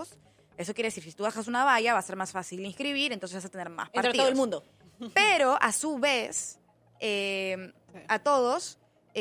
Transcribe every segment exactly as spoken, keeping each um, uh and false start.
partidos. Eso quiere decir, si tú bajas una valla, va a ser más fácil inscribir, entonces vas a tener más partidos. Entre todo el mundo. Pero, a su vez, eh, sí. a todos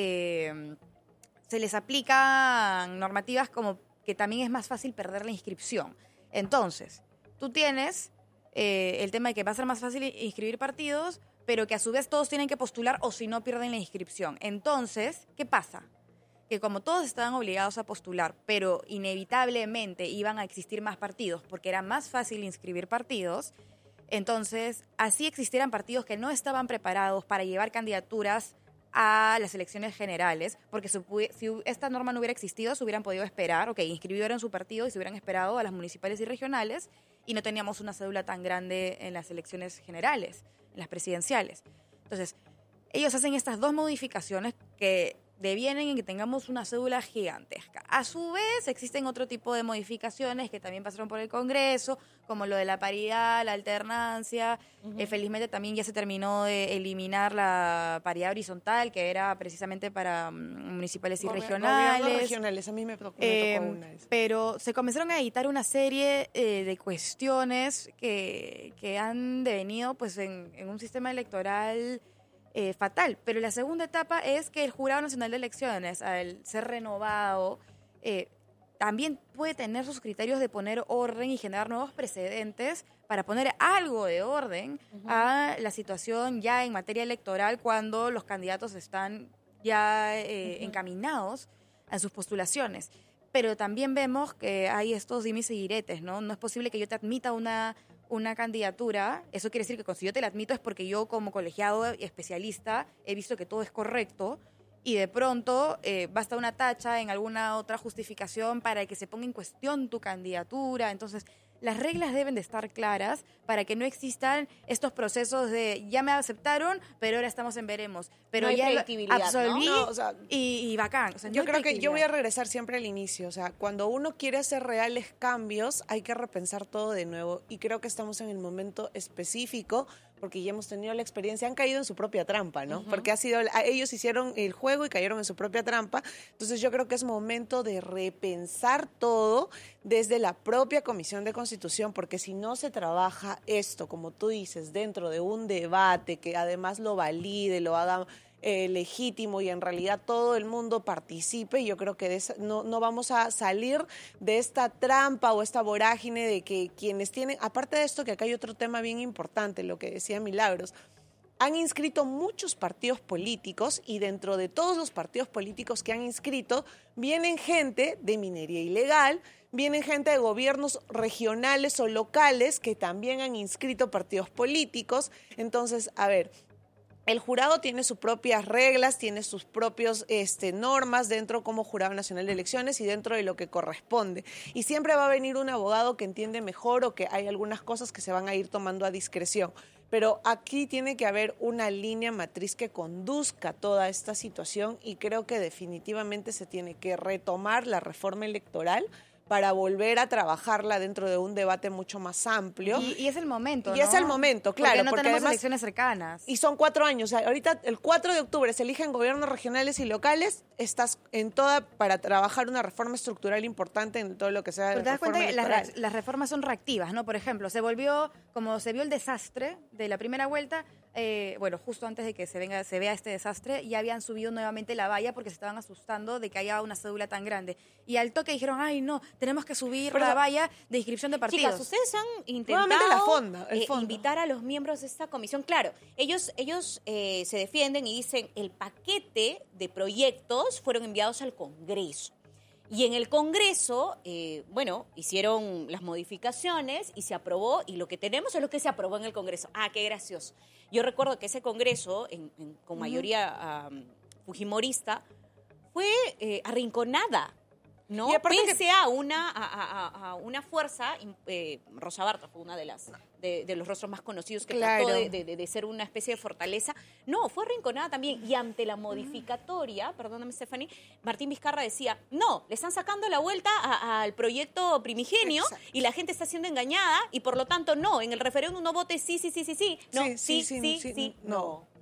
eh, se les aplican normativas como que también es más fácil perder la inscripción. Entonces, tú tienes eh, el tema de que va a ser más fácil inscribir partidos, pero que a su vez todos tienen que postular o si no pierden la inscripción. Entonces, ¿qué pasa? Que como todos estaban obligados a postular, pero inevitablemente iban a existir más partidos porque era más fácil inscribir partidos, entonces así existieran partidos que no estaban preparados para llevar candidaturas a las elecciones generales, porque si esta norma no hubiera existido, se hubieran podido esperar, ok, inscribieron su partido y se hubieran esperado a las municipales y regionales y no teníamos una cédula tan grande en las elecciones generales, en las presidenciales. Entonces, ellos hacen estas dos modificaciones que devienen en que tengamos una cédula gigantesca. A su vez, existen otro tipo de modificaciones que también pasaron por el Congreso, como lo de la paridad, la alternancia. Uh-huh. Eh, felizmente también ya se terminó de eliminar la paridad horizontal, que era precisamente para um, municipales y Gober- regionales. regionales, a mí me tocó, eh, me tocó una. Esa. Pero se comenzaron a editar una serie eh, de cuestiones que, que han devenido pues, en, en un sistema electoral Eh, fatal, pero la segunda etapa es que el Jurado Nacional de Elecciones, al ser renovado, eh, también puede tener sus criterios de poner orden y generar nuevos precedentes para poner algo de orden uh-huh. a la situación ya en materia electoral cuando los candidatos están ya eh, uh-huh. encaminados a sus postulaciones. Pero también vemos que hay estos dimes y diretes, ¿no? No es posible que yo te admita una... una candidatura, eso quiere decir que si yo te la admito es porque yo como colegiado y especialista he visto que todo es correcto y de pronto eh, basta una tacha en alguna otra justificación para que se ponga en cuestión tu candidatura. Entonces, las reglas deben de estar claras para que no existan estos procesos de ya me aceptaron, pero ahora estamos en veremos. Pero no ya absolví ¿no? No, o sea, y, y bacán. O sea, yo no creo que yo voy a regresar siempre al inicio. O sea, cuando uno quiere hacer reales cambios, hay que repensar todo de nuevo. Y creo que estamos en el momento específico, porque ya hemos tenido la experiencia, han caído en su propia trampa, ¿no? Uh-huh. Porque ha sido, ellos hicieron el juego y cayeron en su propia trampa. Entonces yo creo que es momento de repensar todo desde la propia Comisión de Constitución, porque si no se trabaja esto, como tú dices, dentro de un debate que además lo valide, lo haga eh, legítimo y en realidad todo el mundo participe, yo creo que de esa, no, no vamos a salir de esta trampa o esta vorágine de que quienes tienen, aparte de esto que acá hay otro tema bien importante, lo que decía Milagros, han inscrito muchos partidos políticos y dentro de todos los partidos políticos que han inscrito vienen gente de minería ilegal, vienen gente de gobiernos regionales o locales que también han inscrito partidos políticos. Entonces, a ver, el jurado tiene sus propias reglas, tiene sus propias este, normas dentro como Jurado Nacional de Elecciones y dentro de lo que corresponde. Y siempre va a venir un abogado que entiende mejor o que hay algunas cosas que se van a ir tomando a discreción. Pero aquí tiene que haber una línea matriz que conduzca toda esta situación y creo que definitivamente se tiene que retomar la reforma electoral para volver a trabajarla dentro de un debate mucho más amplio. Y, y es el momento, Y ¿no? es el momento, claro. Porque no porque tenemos además, elecciones cercanas. Y son cuatro años. O sea, ahorita el cuatro de octubre se eligen gobiernos regionales y locales. Estás en toda para trabajar una reforma estructural importante en todo lo que sea de Pero te das reforma cuenta que electoral. las, las reformas son reactivas, ¿no? Por ejemplo, se volvió, como se vio el desastre de la primera vuelta, eh, bueno, justo antes de que se venga se vea este desastre, ya habían subido nuevamente la valla porque se estaban asustando de que haya una cédula tan grande. Y al toque dijeron, ay, no, tenemos que subir Pero, la valla de inscripción de partidos. Chicas, ustedes han intentado la fonda, el eh, fondo. invitar a los miembros de esta comisión. Claro, ellos, ellos eh, se defienden y dicen el paquete de proyectos fueron enviados al Congreso. Y en el Congreso, eh, bueno, hicieron las modificaciones y se aprobó, y lo que tenemos es lo que se aprobó en el Congreso. Ah, qué gracioso. Yo recuerdo que ese Congreso, en, en, con mayoría um, fujimorista, fue eh, arrinconada, ¿no? Y aparte Pese que... a una, a, a, a una fuerza, eh, Rosa Bartra fue una de las de, de los rostros más conocidos que claro. trató de, de, de ser una especie de fortaleza. No, fue arrinconada también. Y ante la modificatoria, mm. perdóname, Stephanie, Martín Vizcarra decía, no, le están sacando la vuelta a, a, al proyecto primigenio. Exacto. Y la gente está siendo engañada y por lo tanto no, en el referéndum no vote sí, sí, sí, sí, sí. No, sí, sí, sí, sí, sí, sí, sí no. no.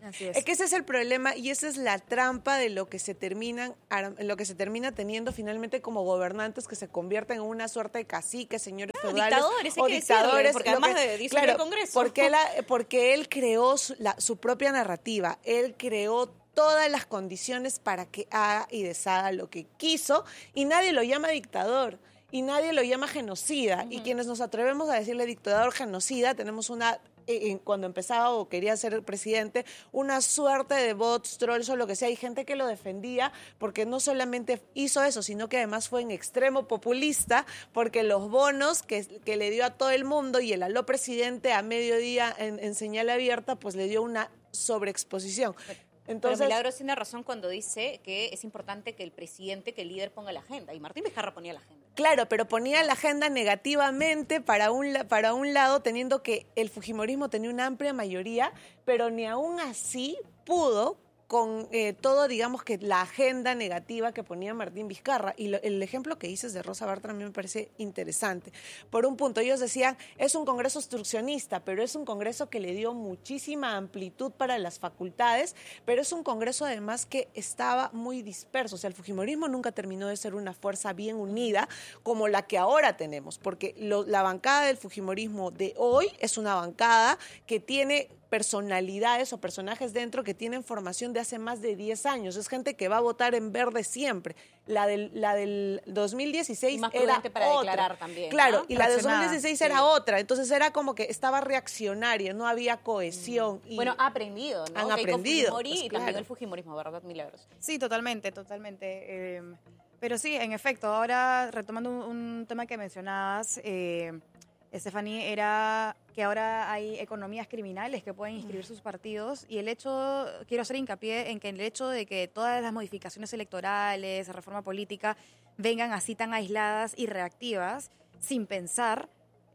Así es. Es que ese es el problema y esa es la trampa de lo que se terminan, lo que se termina teniendo finalmente como gobernantes que se convierten en una suerte de caciques, señores No, feudales dictadores, hay o que dictadores, decirle, porque lo además que- de disolver claro, el Congreso. Porque él, ha- porque él creó su, la- su propia narrativa, él creó todas las condiciones para que haga y deshaga lo que quiso y nadie lo llama dictador. Y nadie lo llama genocida. Uh-huh. Y quienes nos atrevemos a decirle dictador genocida, tenemos una, eh, cuando empezaba o quería ser presidente, una suerte de bots, trolls o lo que sea. Hay gente que lo defendía porque no solamente hizo eso, sino que además fue en extremo populista, porque los bonos que, que le dio a todo el mundo y el aló presidente a mediodía en, en señal abierta, pues le dio una sobreexposición. Entonces, pero Milagros tiene razón cuando dice que es importante que el presidente, que el líder ponga la agenda. Y Martín Vizcarra ponía la agenda. Claro, pero ponía la agenda negativamente para un, para un lado, teniendo que el fujimorismo tenía una amplia mayoría, pero ni aún así pudo con eh, todo, digamos, que la agenda negativa que ponía Martín Vizcarra. Y lo, el ejemplo que dices de Rosa Bartra a mí me parece interesante. Por un punto, ellos decían, es un congreso obstruccionista, pero es un congreso que le dio muchísima amplitud para las facultades, pero es un congreso además que estaba muy disperso. O sea, el fujimorismo nunca terminó de ser una fuerza bien unida como la que ahora tenemos, porque lo, la bancada del fujimorismo de hoy es una bancada que tiene personalidades o personajes dentro que tienen formación de hace más de diez años. Es gente que va a votar en verde siempre. La del, la del dos mil dieciséis más era para otra. declarar también, claro, ¿no? Y la de dos mil dieciséis sí. era otra. Entonces era como que estaba reaccionaria, no había cohesión. Mm. Y bueno, ha aprendido, ¿no? Han Keiko aprendido. Fujimori Pues, y claro. también el fujimorismo, ¿verdad, Milagros? Sí, totalmente, totalmente. Eh, pero sí, en efecto, ahora retomando un, un tema que mencionabas, eh, Stephanie, era que ahora hay economías criminales que pueden inscribir sus partidos y el hecho, quiero hacer hincapié en que el hecho de que todas las modificaciones electorales, reforma política, vengan así tan aisladas y reactivas, sin pensar,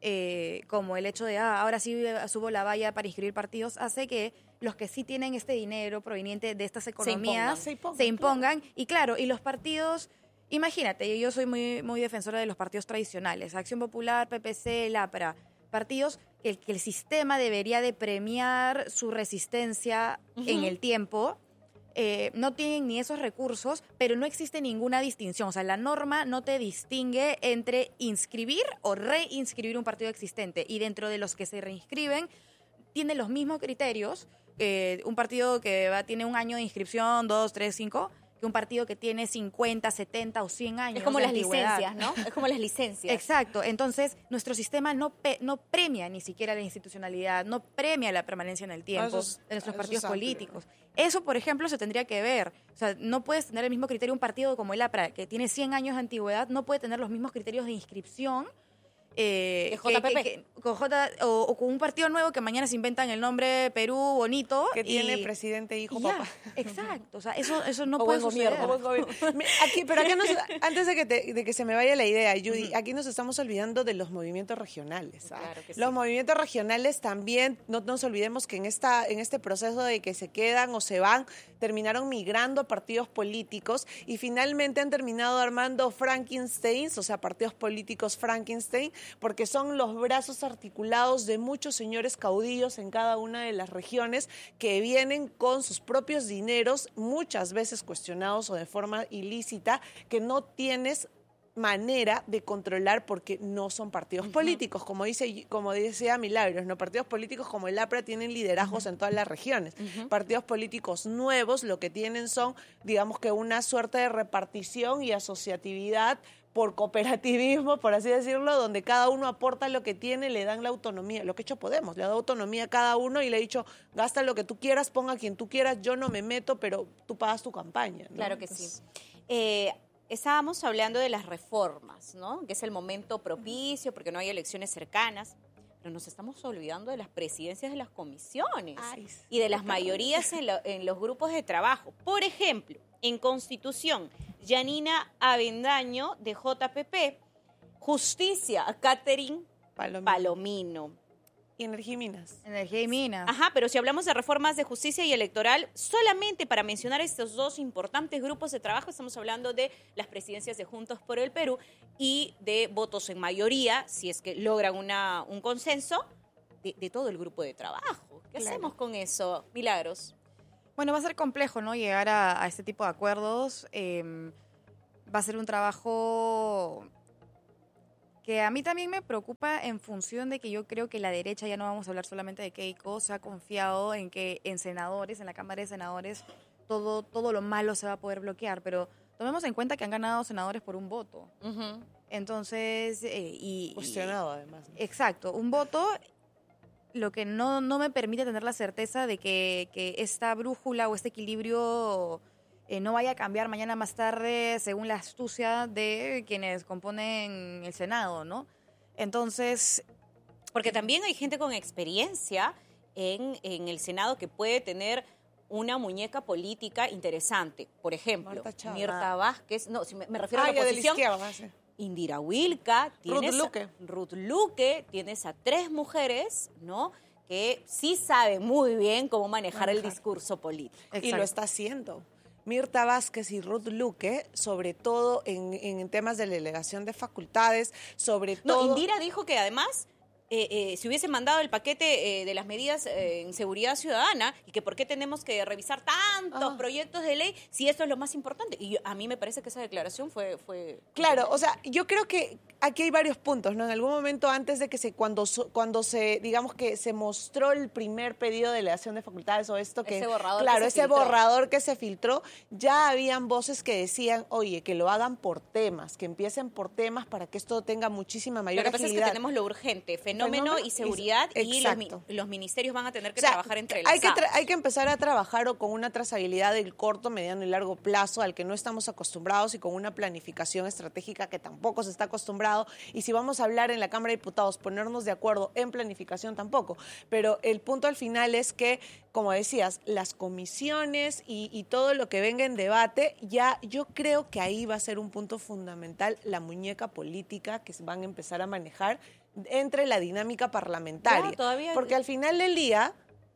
eh, como el hecho de, ah, ahora sí subo la valla para inscribir partidos, hace que los que sí tienen este dinero proveniente de estas economías se impongan, se impongan, se impongan y claro, y los partidos... Imagínate, yo soy muy, muy defensora de los partidos tradicionales, Acción Popular, P P C, el A P R A, partidos que el, que el sistema debería de premiar su resistencia uh-huh. en el tiempo, eh, no tienen ni esos recursos, pero no existe ninguna distinción, o sea, la norma no te distingue entre inscribir o reinscribir un partido existente, y dentro de los que se reinscriben, tiene los mismos criterios, eh, un partido que va, tiene un año de inscripción, dos, tres, cinco... que un partido que tiene cincuenta, setenta o cien años. Es como de las antigüedad. licencias, ¿no? Es como las licencias. Exacto. Entonces, nuestro sistema no, pe- no premia ni siquiera la institucionalidad, no premia la permanencia en el tiempo es, de nuestros partidos es políticos. Eso, por ejemplo, se tendría que ver. O sea, no puedes tener el mismo criterio un partido como el A P R A, que tiene cien años de antigüedad, no puede tener los mismos criterios de inscripción Eh, de J P P. Que, que, con J, o, o con un partido nuevo que mañana se inventan el nombre Perú bonito. Que y, tiene presidente, hijo, y ya, papá. Exacto. O sea, eso, eso no o puede buen suceder. gobierno, buen gobierno. Aquí, pero acá nos, antes de que, te, de que se me vaya la idea, Judy, uh-huh. aquí nos estamos olvidando de los movimientos regionales. ¿ah? Claro que sí. Los movimientos regionales también, no nos olvidemos que en, esta, en este proceso de que se quedan o se van, terminaron migrando a partidos políticos y finalmente han terminado armando Frankensteins, o sea, partidos políticos Frankenstein, porque son los brazos articulados de muchos señores caudillos en cada una de las regiones que vienen con sus propios dineros, muchas veces cuestionados o de forma ilícita, que no tienes manera de controlar porque no son partidos uh-huh. políticos, como dice como decía Milagros, no partidos políticos como el A P R A tienen liderazgos uh-huh. en todas las regiones. Uh-huh. Partidos políticos nuevos lo que tienen son, digamos que una suerte de repartición y asociatividad por cooperativismo, por así decirlo, donde cada uno aporta lo que tiene, le dan la autonomía, lo que ha hecho Podemos, le ha dado autonomía a cada uno y le ha dicho, gasta lo que tú quieras, ponga a quien tú quieras, yo no me meto, pero tú pagas tu campaña, ¿no? Claro que Entonces, sí. Eh, estábamos hablando de las reformas, ¿no? Que es el momento propicio porque no hay elecciones cercanas, pero nos estamos olvidando de las presidencias de las comisiones Ay, y de las mayorías en, lo, en los grupos de trabajo. Por ejemplo, en Constitución, Yanina Avendaño de J P P, Justicia, Catherine Palomino. Palomino. Y Energía y Minas. Energía y Minas. Ajá, pero si hablamos de reformas de justicia y electoral, solamente para mencionar estos dos importantes grupos de trabajo, estamos hablando de las presidencias de Juntos por el Perú y de votos en mayoría, si es que logran una, un consenso, de, de todo el grupo de trabajo. ¿Qué Claro. hacemos con eso, Milagros? Bueno, va a ser complejo, ¿no? Llegar a, a este tipo de acuerdos. Eh, va a ser un trabajo que a mí también me preocupa en función de que yo creo que la derecha, ya no vamos a hablar solamente de Keiko, se ha confiado en que en senadores, en la Cámara de Senadores, todo, todo lo malo se va a poder bloquear, pero tomemos en cuenta que han ganado senadores por un voto. Uh-huh. Entonces, eh, y... Cuestionado, además, ¿no? Exacto, un voto, lo que no, no me permite tener la certeza de que, que esta brújula o este equilibrio eh, no vaya a cambiar mañana más tarde según la astucia de quienes componen el Senado, ¿no? Entonces... Porque también hay gente con experiencia en, en el Senado que puede tener una muñeca política interesante. Por ejemplo, Marta Chávez. Mirta Vázquez, no, si me, me refiero Ah, a la ya, de la oposición, izquierda, sí. Indira Wilca, tienes Ruth Luque. Ruth Luque, tienes a tres mujeres, ¿no?, que sí saben muy bien cómo manejar, Manejar. el discurso político. Y Exacto. lo está haciendo. Mirta Vázquez y Ruth Luque, sobre todo en, en temas de delegación de facultades, sobre No, todo... Indira dijo que además, eh, eh, si hubiesen mandado el paquete eh, de las medidas eh, en seguridad ciudadana, y que por qué tenemos que revisar tantos Ah. proyectos de ley si esto es lo más importante. Y yo- a mí me parece que esa declaración fue... fue Claro, o sea, yo creo que aquí hay varios puntos, ¿no? En algún momento antes de que se, cuando, so- cuando se, digamos que se mostró el primer pedido de delegación de facultades o esto que... Ese borrador Claro, que se ese filtró. borrador que se filtró, ya habían voces que decían, oye, que lo hagan por temas, que empiecen por temas para que esto tenga muchísima Lo mayor que pasa es que agilidad. tenemos lo urgente, fenómeno, Fenómeno y y- seguridad, y, los, mi- exacto. los ministerios van a tener que O sea, trabajar entre hay que, tra- hay que empezar a trabajar o con una trazabilidad del corto, mediano y largo plazo al que no estamos acostumbrados y con una planificación estratégica que tampoco se está acostumbrado. Y si vamos a hablar en la Cámara de Diputados, ponernos de acuerdo en planificación tampoco. Pero el punto al final es que, como decías, las comisiones y, y todo lo que venga en debate, ya yo creo que ahí va a ser un punto fundamental la muñeca política que se van a empezar a manejar entre la dinámica parlamentaria. Ya, todavía- Porque al final del día...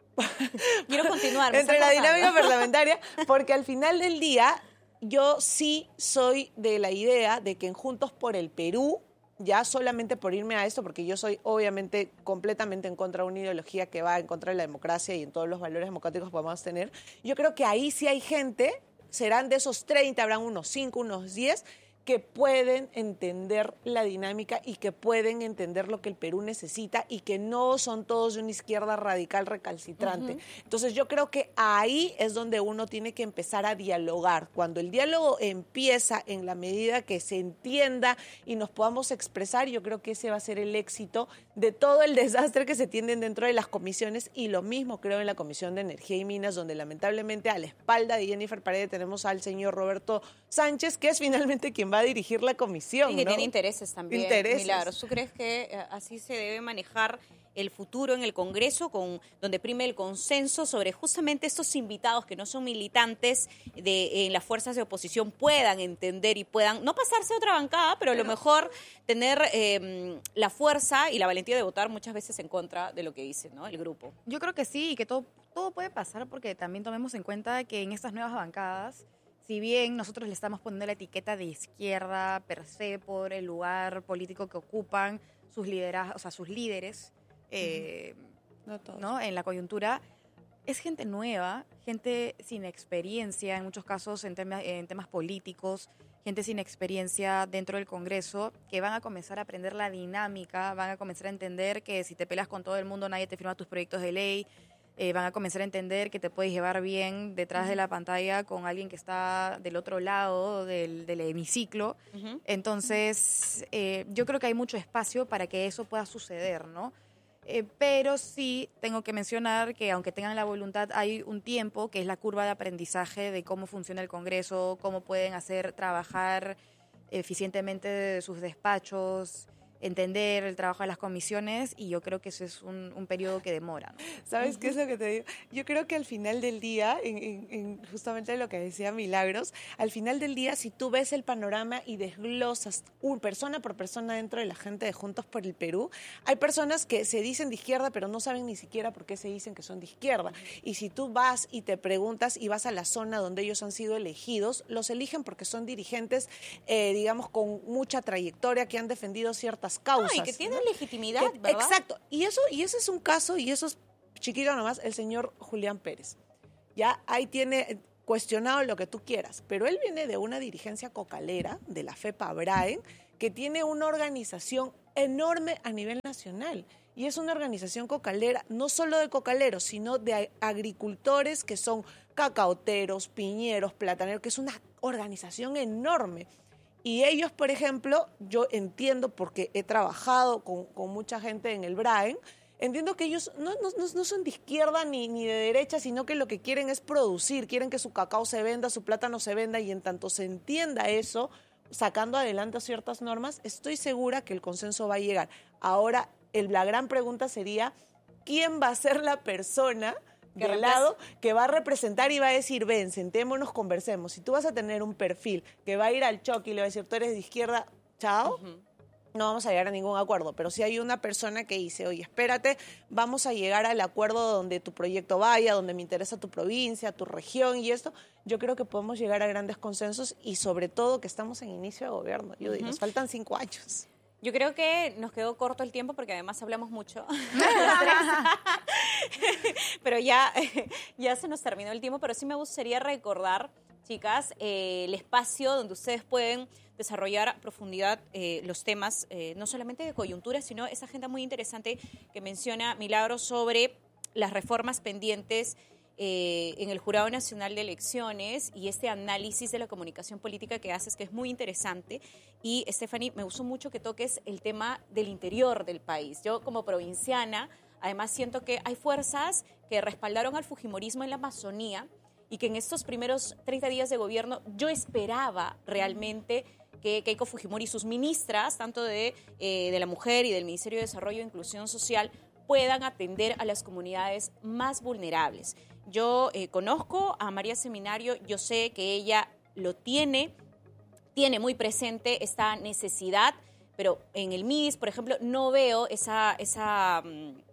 Quiero continuar. me entre están la cortando. dinámica parlamentaria, porque al final del día yo sí soy de la idea de que en Juntos por el Perú, ya solamente por irme a esto, porque yo soy obviamente completamente en contra de una ideología que va en contra de la democracia y en todos los valores democráticos que podemos tener, yo creo que ahí sí hay gente, serán de esos treinta, habrán unos cinco, unos diez, que pueden entender la dinámica y que pueden entender lo que el Perú necesita y que no son todos de una izquierda radical recalcitrante. Uh-huh. Entonces yo creo que ahí es donde uno tiene que empezar a dialogar. Cuando el diálogo empieza en la medida que se entienda y nos podamos expresar, yo creo que ese va a ser el éxito de todo el desastre que se tienen dentro de las comisiones, y lo mismo creo en la Comisión de Energía y Minas, donde lamentablemente a la espalda de Jennifer Paredes tenemos al señor Roberto Sánchez, que es finalmente quien va a dirigir la comisión. Y que ¿no? tiene intereses también. Intereses. Milagros. ¿Tú crees que eh, así se debe manejar el futuro en el Congreso, con donde prime el consenso sobre justamente estos invitados que no son militantes de en las fuerzas de oposición puedan entender y puedan no pasarse a otra bancada, pero a lo mejor tener eh, la fuerza y la valentía de votar muchas veces en contra de lo que dice, ¿no?, el grupo? Yo creo que sí, y que todo, todo puede pasar, porque también tomemos en cuenta que en estas nuevas bancadas, si bien nosotros le estamos poniendo la etiqueta de izquierda per se por el lugar político que ocupan sus liderazgos, o sea, sus líderes, eh, No todos. ¿no?, en la coyuntura, es gente nueva, gente sin experiencia en muchos casos en, tema, en temas políticos, gente sin experiencia dentro del Congreso, que van a comenzar a aprender la dinámica, van a comenzar a entender que si te peleas con todo el mundo nadie te firma tus proyectos de ley, eh, van a comenzar a entender que te puedes llevar bien detrás de la pantalla con alguien que está del otro lado del, del hemiciclo. Uh-huh. Entonces, eh, yo creo que hay mucho espacio para que eso pueda suceder, ¿no? Eh, pero sí tengo que mencionar que aunque tengan la voluntad, hay un tiempo que es la curva de aprendizaje de cómo funciona el Congreso, cómo pueden hacer trabajar eficientemente sus despachos, entender el trabajo de las comisiones, y yo creo que eso es un, un periodo que demora, ¿no? ¿Sabes qué es lo que te digo? Yo creo que al final del día, en, en, en justamente lo que decía Milagros, al final del día, si tú ves el panorama y desglosas un, persona por persona dentro de la gente de Juntos por el Perú, hay personas que se dicen de izquierda, pero no saben ni siquiera por qué se dicen que son de izquierda. Y si tú vas y te preguntas y vas a la zona donde ellos han sido elegidos, los eligen porque son dirigentes, eh, digamos, con mucha trayectoria, que han defendido ciertas causas. Ah, y que tienen ¿no? legitimidad, Que- ¿verdad? Exacto. Y eso, y ese es un caso, y eso es chiquito nomás, el señor Julián Pérez. ya ahí tiene cuestionado lo que tú quieras, pero él viene de una dirigencia cocalera, de la FEPABRAEN, que tiene una organización enorme a nivel nacional. Y es una organización cocalera, no solo de cocaleros, sino de agricultores que son cacaoteros, piñeros, plataneros, que es una organización enorme. Y ellos, por ejemplo, yo entiendo, porque he trabajado con, con mucha gente en el BRAEN, entiendo que ellos no, no, no son de izquierda ni, ni de derecha, sino que lo que quieren es producir, quieren que su cacao se venda, su plátano se venda, y en tanto se entienda eso, sacando adelante ciertas normas, estoy segura que el consenso va a llegar. Ahora, el, la gran pregunta sería, ¿quién va a ser la persona del lado que va a representar y va a decir, ven, sentémonos, conversemos? Si tú vas a tener un perfil que va a ir al choque y le va a decir, tú eres de izquierda, chao, uh-huh. no vamos a llegar a ningún acuerdo. Pero si hay una persona que dice, oye, espérate, vamos a llegar al acuerdo donde tu proyecto vaya, donde me interesa tu provincia, tu región y esto, yo creo que podemos llegar a grandes consensos, y sobre todo que estamos en inicio de gobierno. Yo, uh-huh. Nos faltan cinco años. Yo creo que nos quedó corto el tiempo porque además hablamos mucho. Pero ya, ya se nos terminó el tiempo, pero sí me gustaría recordar, chicas, eh, el espacio donde ustedes pueden desarrollar a profundidad eh, los temas, eh, no solamente de coyuntura, sino esa agenda muy interesante que menciona Milagros sobre las reformas pendientes Eh, en el Jurado Nacional de Elecciones, y este análisis de la comunicación política que haces, que es muy interesante. Y, Stephanie, me gustó mucho que toques el tema del interior del país. Yo, como provinciana, además siento que hay fuerzas que respaldaron al fujimorismo en la Amazonía, y que en estos primeros treinta días de gobierno yo esperaba realmente que Keiko Fujimori y sus ministras, tanto de, eh, de la Mujer y del Ministerio de Desarrollo e Inclusión Social, puedan atender a las comunidades más vulnerables. Yo eh, conozco a María Seminario, yo sé que ella lo tiene, tiene muy presente esta necesidad, pero en el M I D I S, por ejemplo, no veo esa, esa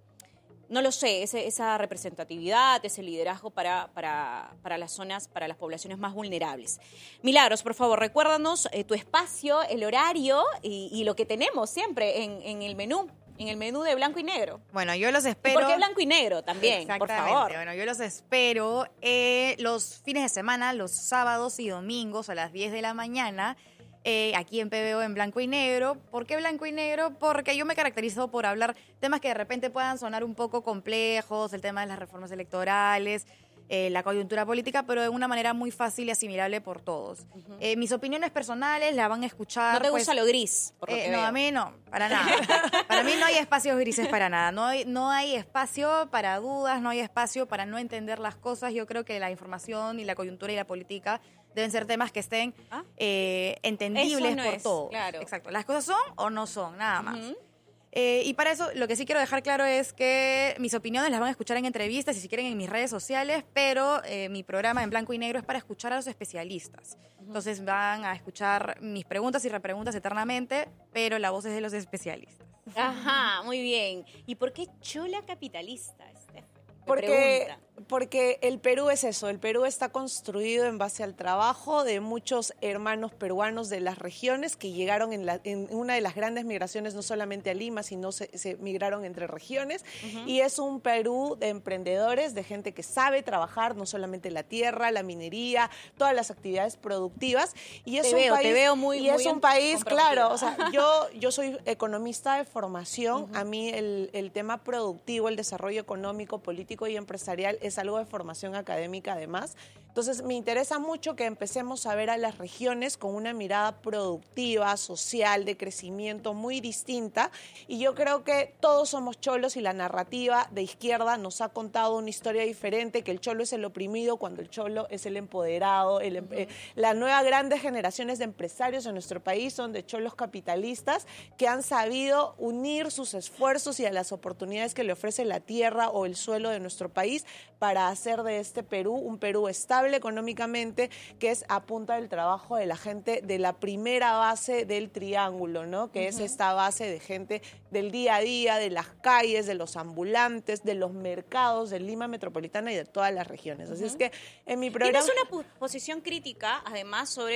no lo sé, ese, esa representatividad, ese liderazgo para, para, para las zonas, para las poblaciones más vulnerables. Milagros, por favor, recuérdanos eh, tu espacio, el horario y, y lo que tenemos siempre en, en el menú. En el menú de Blanco y Negro. Bueno, yo los espero. ¿Y por qué Blanco y Negro también? Por favor. Bueno, yo los espero eh, los fines de semana, los sábados y domingos a las diez de la mañana, eh, aquí en P B O en Blanco y Negro. ¿Por qué Blanco y Negro? Porque yo me caracterizo por hablar temas que de repente puedan sonar un poco complejos, el tema de las reformas electorales, Eh, la coyuntura política, pero de una manera muy fácil y asimilable por todos. Uh-huh. Eh, mis opiniones personales las van a escuchar. ¿No te pues, gusta lo gris? Por lo eh, que no, veo. a mí no, para nada. Para mí no hay espacios grises para nada. No hay, no hay espacio para dudas, no hay espacio para no entender las cosas. Yo creo que la información y la coyuntura y la política deben ser temas que estén ¿Ah? eh, entendibles no por es, todos. Claro. Exacto. Las cosas son o no son, nada más. Uh-huh. Eh, y para eso lo que sí quiero dejar claro es que mis opiniones las van a escuchar en entrevistas y si quieren en mis redes sociales, pero eh, mi programa en Blanco y Negro es para escuchar a los especialistas. Uh-huh. Entonces van a escuchar mis preguntas y repreguntas eternamente, pero la voz es de los especialistas. Ajá, muy bien. ¿Y por qué chola capitalista, Steph? Porque, porque el Perú es eso, el Perú está construido en base al trabajo de muchos hermanos peruanos de las regiones que llegaron en, la, en una de las grandes migraciones, no solamente a Lima, sino se, se migraron entre regiones. Uh-huh. Y es un Perú de emprendedores, de gente que sabe trabajar, no solamente la tierra, la minería, todas las actividades productivas. Y es te un veo, país, te veo muy, y muy es un país, claro, o sea, yo, yo soy economista de formación, uh-huh. A mí el, el tema productivo, el desarrollo económico, político y empresarial es algo de formación académica además. Entonces me interesa mucho que empecemos a ver a las regiones con una mirada productiva, social, de crecimiento muy distinta, y yo creo que todos somos cholos y la narrativa de izquierda nos ha contado una historia diferente, que el cholo es el oprimido cuando el cholo es el empoderado. El, uh-huh. eh, las nuevas grandes generaciones de empresarios en nuestro país son de cholos capitalistas que han sabido unir sus esfuerzos y a las oportunidades que le ofrece la tierra o el suelo de nuestro país para hacer de este Perú un Perú estable económicamente, que es a punta del trabajo de la gente de la primera base del triángulo, ¿no? Que uh-huh. es esta base de gente del día a día, de las calles, de los ambulantes, de los mercados de Lima Metropolitana y de todas las regiones. Así uh-huh. es que en mi programa... Tienes una posición crítica, además, sobre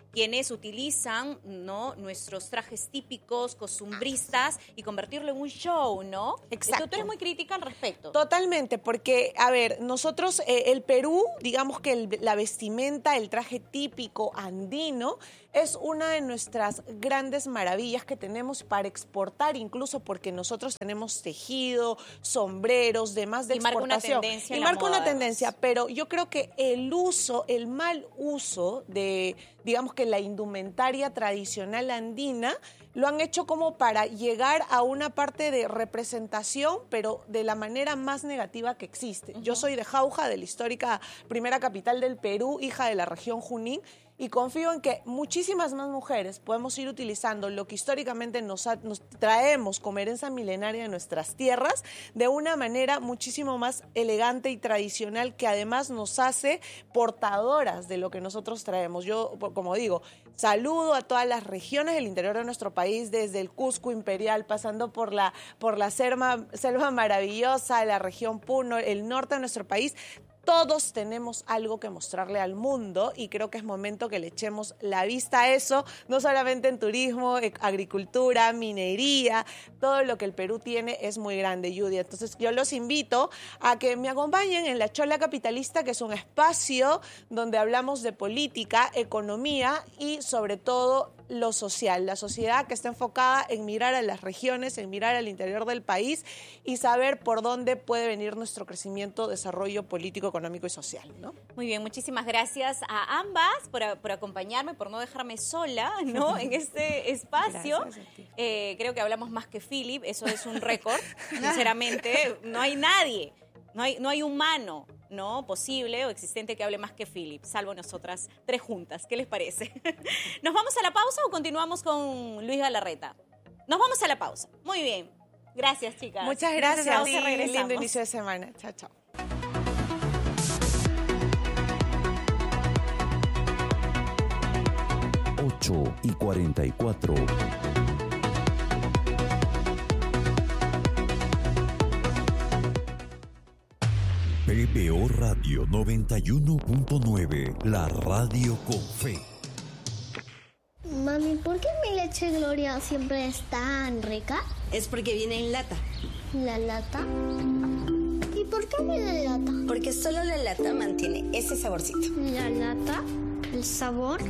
quienes utilizan, ¿no?, nuestros trajes típicos, costumbristas, y convertirlo en un show, ¿no? Exacto. Tú, tú eres muy crítica al respecto. Totalmente, porque, a ver, nosotros, eh, el Perú, digamos que el, la vestimenta, el traje típico andino, es una de nuestras grandes maravillas que tenemos para exportar, incluso porque nosotros tenemos tejido, sombreros, demás de y marca exportación. Una tendencia y en la marca moda, una tendencia, además. pero yo creo que el uso, el mal uso de, digamos que la indumentaria tradicional andina, lo han hecho como para llegar a una parte de representación, pero de la manera más negativa que existe. Uh-huh. Yo soy de Jauja, de la histórica primera capital del Perú, hija de la región Junín, y confío en que muchísimas más mujeres podemos ir utilizando lo que históricamente nos, ha, nos traemos como herencia milenaria de nuestras tierras de una manera muchísimo más elegante y tradicional, que además nos hace portadoras de lo que nosotros traemos. Yo, como digo, saludo a todas las regiones del interior de nuestro país, desde el Cusco Imperial, pasando por la, por la selva, selva maravillosa, la región Puno, el norte de nuestro país. Todos tenemos algo que mostrarle al mundo y creo que es momento que le echemos la vista a eso, no solamente en turismo, agricultura, minería, todo lo que el Perú tiene es muy grande, Judy. Entonces yo los invito a que me acompañen en La Chola Capitalista, que es un espacio donde hablamos de política, economía y sobre todo lo social, la sociedad que está enfocada en mirar a las regiones, en mirar al interior del país y saber por dónde puede venir nuestro crecimiento, desarrollo político, económico y social, ¿no? Muy bien, muchísimas gracias a ambas por, por acompañarme, por no dejarme sola, ¿no?, en este espacio. Eh, creo que hablamos más que Philip, eso es un récord, sinceramente. No hay nadie, no hay, no hay humano, ¿no?, posible o existente que hable más que Philip, salvo nosotras tres juntas. ¿Qué les parece? ¿Nos vamos a la pausa o continuamos con Luis Galarreta? Nos vamos a la pausa. Muy bien. Gracias, chicas. Muchas gracias. Pausa, Sí, regresamos. lindo inicio de semana. Chao, chao. ocho y cuarenta y cuatro. P B O Radio noventa y uno punto nueve, la radio con fe. Mami, ¿por qué mi leche Gloria siempre es tan rica? Es porque viene en lata. ¿La lata? ¿Y por qué viene en lata? Porque solo la lata mantiene ese saborcito. ¿La lata? ¿El sabor?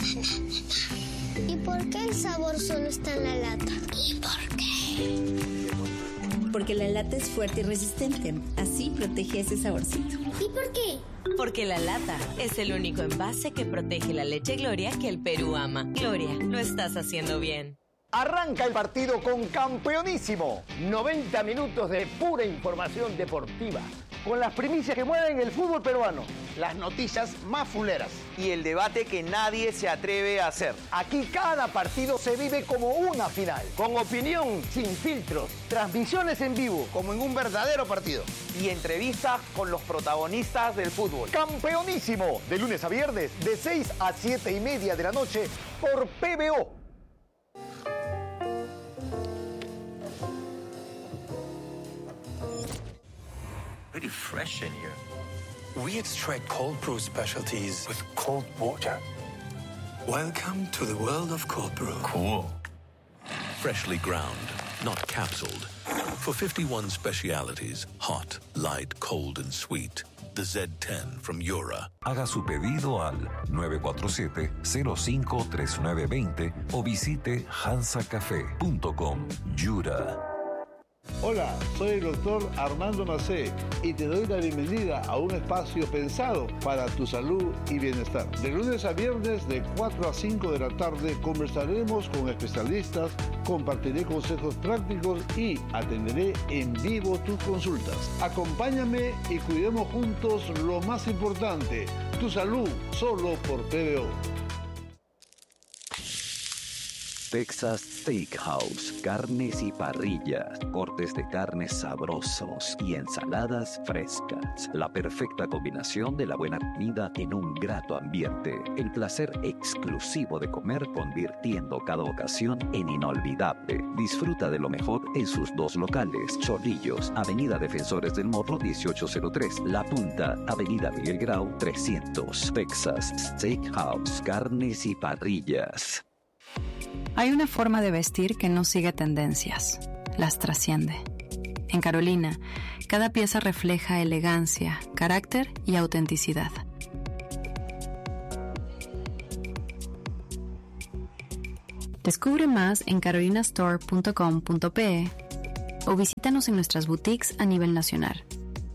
¿Y por qué el sabor solo está en la lata? ¿Y por qué? Porque la lata es fuerte y resistente. Así protege ese saborcito. ¿Y por qué? Porque la lata es el único envase que protege la leche Gloria que el Perú ama. Gloria, lo estás haciendo bien. Arranca el partido con Campeonísimo. noventa minutos de pura información deportiva, con las primicias que mueven el fútbol peruano, las noticias más fuleras y el debate que nadie se atreve a hacer. Aquí cada partido se vive como una final, con opinión sin filtros, transmisiones en vivo, como en un verdadero partido, y entrevistas con los protagonistas del fútbol. Campeonísimo, de lunes a viernes, de seis a siete y media de la noche, por P B O. Pretty fresh in here. We extract cold brew specialties with cold water. Welcome to the world of cold brew. Cool. Freshly ground, not capsuled. For fifty-one specialities, hot, light, cold, and sweet. The Z ten from Yura. Haga su pedido al nueve cuatro siete, cero cinco tres nueve dos cero o visite hansa café punto com. Yura. Hola, soy el doctor Armando Macé y te doy la bienvenida a un espacio pensado para tu salud y bienestar. De lunes a viernes de cuatro a cinco de la tarde conversaremos con especialistas, compartiré consejos prácticos y atenderé en vivo tus consultas. Acompáñame y cuidemos juntos lo más importante, tu salud, solo por P B O. Texas Steakhouse, carnes y parrillas, cortes de carnes sabrosos y ensaladas frescas. La perfecta combinación de la buena comida en un grato ambiente. El placer exclusivo de comer, convirtiendo cada ocasión en inolvidable. Disfruta de lo mejor en sus dos locales. Chorrillos, Avenida Defensores del Morro dieciocho cero tres. La Punta, Avenida Miguel Grau trescientos. Texas Steakhouse, carnes y parrillas. Hay una forma de vestir que no sigue tendencias, las trasciende. En Carolina, cada pieza refleja elegancia, carácter y autenticidad. Descubre más en carolina store punto com punto pe o visítanos en nuestras boutiques a nivel nacional.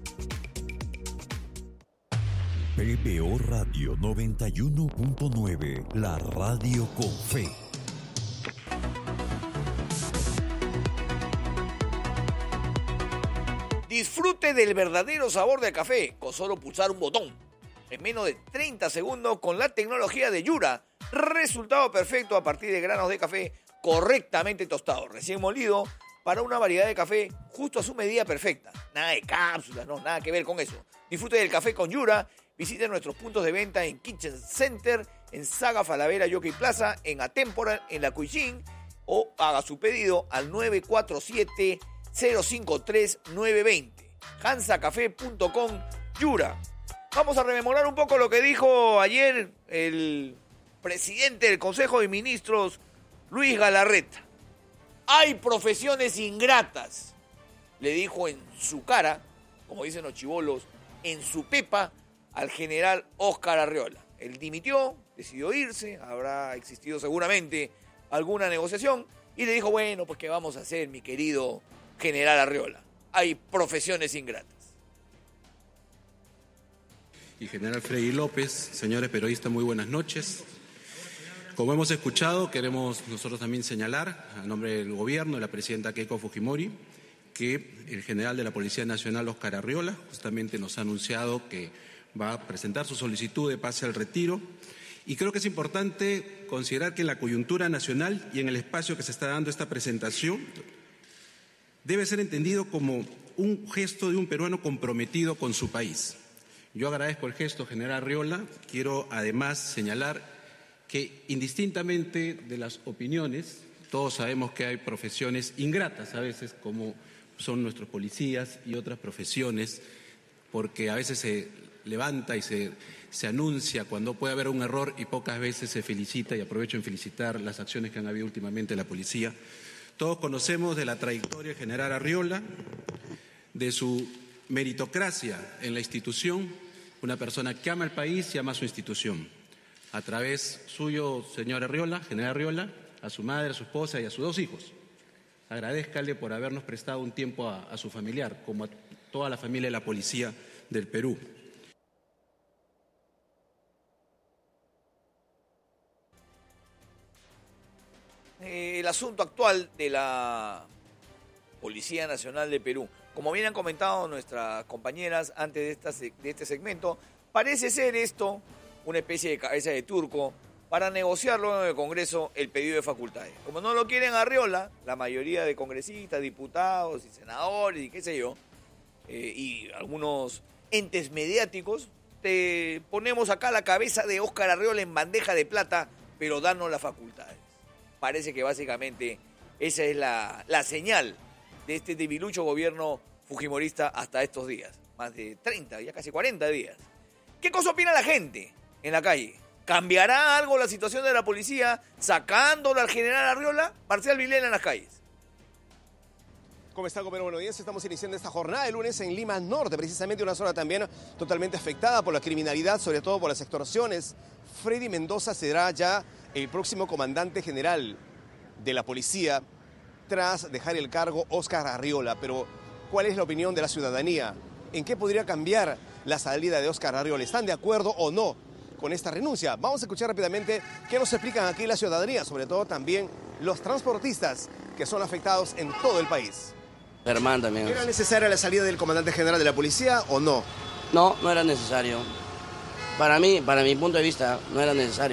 P B O Radio noventa y uno punto nueve, la radio con fe. Disfrute del verdadero sabor del café con solo pulsar un botón. En menos de treinta segundos con la tecnología de Yura. Resultado perfecto a partir de granos de café correctamente tostados, recién molido, para una variedad de café justo a su medida perfecta. Nada de cápsulas, no, nada que ver con eso. Disfrute del café con Yura. Visite nuestros puntos de venta en Kitchen Center, en Saga Falabella Jockey Plaza, en Atemporal, en La Cuisine, o haga su pedido al nueve cuatro siete, cero cinco tres, nueve dos cero. hansa café punto com, Yura. Vamos a rememorar un poco lo que dijo ayer el presidente del Consejo de Ministros, Luis Galarreta. Hay profesiones ingratas, le dijo en su cara, como dicen los chibolos, en su pepa, al general Óscar Arriola. Él dimitió, decidió irse, habrá existido seguramente alguna negociación, y le dijo, bueno, pues ¿qué vamos a hacer, mi querido general Arriola? Hay profesiones ingratas. Y general Freddy López, señores periodistas, muy buenas noches. Como hemos escuchado, queremos nosotros también señalar, a nombre del gobierno, de la presidenta Keiko Fujimori, que el general de la Policía Nacional, Óscar Arriola, justamente nos ha anunciado que va a presentar su solicitud de pase al retiro. Y creo que es importante considerar que en la coyuntura nacional y en el espacio que se está dando esta presentación, debe ser entendido como un gesto de un peruano comprometido con su país. Yo agradezco el gesto, general Arriola. Quiero además señalar que indistintamente de las opiniones, todos sabemos que hay profesiones ingratas a veces, como son nuestros policías y otras profesiones, porque a veces se levanta y se, se anuncia cuando puede haber un error y pocas veces se felicita, y aprovecho en felicitar las acciones que han habido últimamente en la policía. Todos conocemos de la trayectoria del general Arriola, de su meritocracia en la institución, una persona que ama el país y ama su institución. A través suyo, señor Arriola, general Arriola, a su madre, a su esposa y a sus dos hijos. Agradézcale por habernos prestado un tiempo a, a su familiar, como a toda la familia de la Policía del Perú. Eh, el asunto actual de la Policía Nacional de Perú. Como bien han comentado nuestras compañeras antes de, esta, de este segmento, parece ser esto una especie de cabeza de turco para negociar luego en el Congreso el pedido de facultades. Como no lo quieren Arriola, la mayoría de congresistas, diputados y senadores y qué sé yo, eh, y algunos entes mediáticos, te ponemos acá la cabeza de Óscar Arriola en bandeja de plata, pero danos las facultades. Parece que básicamente esa es la, la señal de este debilucho gobierno fujimorista hasta estos días. Más de treinta, ya casi cuarenta días. ¿Qué cosa opina la gente en la calle? ¿Cambiará algo la situación de la policía sacándola al general Arriola? Marcial Vilela en las calles. ¿Cómo está, compañero? Buenos días. Estamos iniciando esta jornada de lunes en Lima Norte, precisamente una zona también totalmente afectada por la criminalidad, sobre todo por las extorsiones. Freddy Mendoza será ya el próximo comandante general de la policía tras dejar el cargo Óscar Arriola. Pero, ¿cuál es la opinión de la ciudadanía? ¿En qué podría cambiar la salida de Óscar Arriola? ¿Están de acuerdo o no con esta renuncia? Vamos a escuchar rápidamente qué nos explican aquí la ciudadanía, sobre todo también los transportistas que son afectados en todo el país. Germán también. ¿Era necesaria la salida del comandante general de la policía o no? No, no era necesario. Para mí, para mi punto de vista, no era necesario.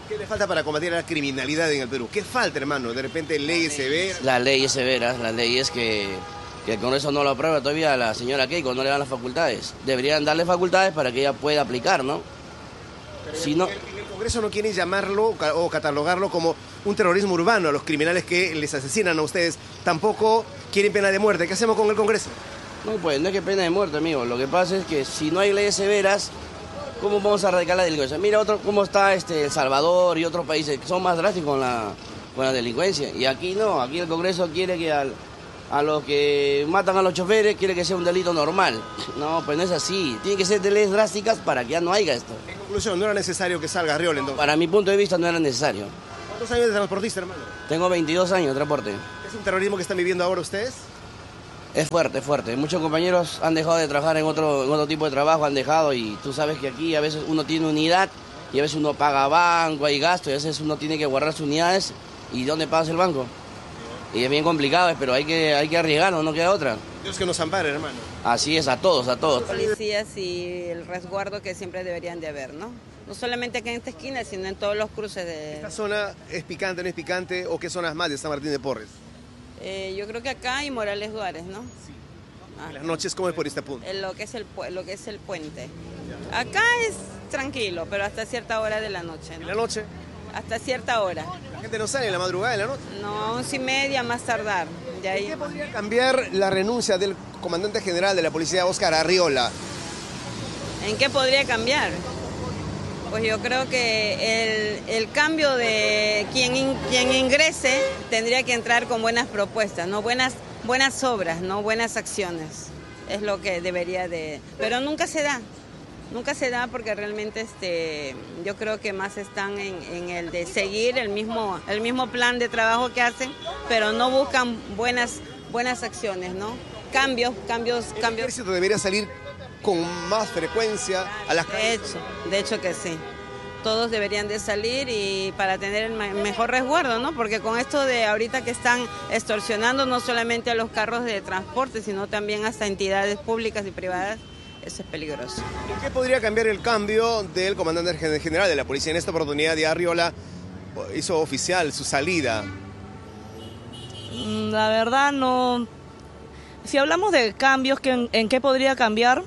¿Qué le falta para combatir la criminalidad en el Perú? ¿Qué falta, hermano? De repente leyes severas. Las leyes severas, las leyes que, que el Congreso no lo aprueba todavía a la señora Keiko, no le dan las facultades. Deberían darle facultades para que ella pueda aplicar, ¿no? Pero si en, no... el, en el Congreso no quieren llamarlo o catalogarlo como un terrorismo urbano a los criminales que les asesinan a ustedes. Tampoco quieren pena de muerte. ¿Qué hacemos con el Congreso? No, pues no es que pena de muerte, amigo. Lo que pasa es que si no hay leyes severas, ¿cómo vamos a erradicar la delincuencia? Mira otro, cómo está este, El Salvador y otros países que son más drásticos con la, con la delincuencia. Y aquí no, aquí el Congreso quiere que al, a los que matan a los choferes, quiere que sea un delito normal. No, pues no es así. Tiene que ser de leyes drásticas para que ya no haya esto. En conclusión, ¿no era necesario que salga Arriola entonces? Para mi punto de vista no era necesario. ¿Cuántos años de transportista, hermano? Tengo veintidós años de transporte. ¿Es un terrorismo que están viviendo ahora ustedes? Es fuerte, es fuerte. Muchos compañeros han dejado de trabajar en otro, en otro tipo de trabajo, han dejado, y tú sabes que aquí a veces uno tiene unidad y a veces uno paga banco, hay gasto, y a veces uno tiene que guardar sus unidades. ¿Y dónde pagas el banco? Y es bien complicado, pero hay que, hay que arriesgarnos, no queda otra. Dios que nos ampare, hermano. Así es, a todos, a todos. Policías y el resguardo que siempre deberían de haber, ¿no? No solamente aquí en esta esquina, sino en todos los cruces de... ¿Esta zona es picante, no es picante, o qué zonas más de San Martín de Porres? Eh, yo creo que acá y Morales Duárez, ¿no? Sí. Ah. ¿En las noches cómo es por este punto? En lo que es el, lo que es el puente. Acá es tranquilo, pero hasta cierta hora de la noche, ¿no? ¿En la noche? Hasta cierta hora. ¿La gente no sale en la madrugada, en la noche? No, once y media más tardar. De ahí... ¿Qué podría cambiar la renuncia del comandante general de la policía, Óscar Arriola? ¿En qué podría cambiar? Pues yo creo que el, el cambio de quien, in, quien ingrese tendría que entrar con buenas propuestas, ¿no? Buenas, buenas obras, ¿no? Buenas acciones. Es lo que debería de... Pero nunca se da. Nunca se da porque realmente este, yo creo que más están en, en el de seguir el mismo, el mismo plan de trabajo que hacen, pero no buscan buenas, buenas acciones, ¿no? Cambios, cambios, ¿El cambios. ejército debería salir con más frecuencia a las calles? De hecho, de hecho que sí. Todos deberían de salir y para tener el mejor resguardo, ¿no? Porque con esto de ahorita que están extorsionando no solamente a los carros de transporte, sino también hasta entidades públicas y privadas, eso es peligroso. ¿En qué podría cambiar el cambio del comandante general de la policía? En esta oportunidad de Arriola hizo oficial su salida. La verdad no... Si hablamos de cambios, ¿en, en qué podría cambiar?